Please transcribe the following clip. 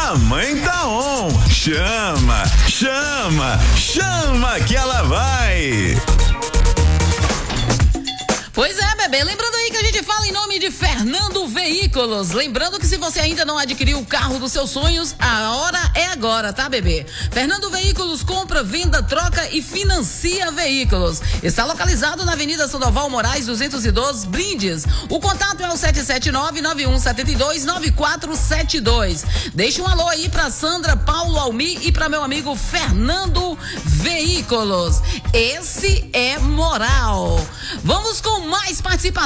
A mãe tá on. Chama, chama, chama que ela vai. Pois é, bebê, lembrando aí que a gente fala em nome de Fernando Veículos. Lembrando que se você ainda não adquiriu o carro dos seus sonhos, a hora é agora, tá, bebê? Fernando Veículos compra, venda, troca e financia veículos. Está localizado na Avenida Sandoval Moraes, 212, Brindes. O contato é o 779-9172-9472. Deixa um alô aí pra Sandra, Paulo, Almi e pra meu amigo Fernando Veículos. Esse é moral. Vamos com mais participação.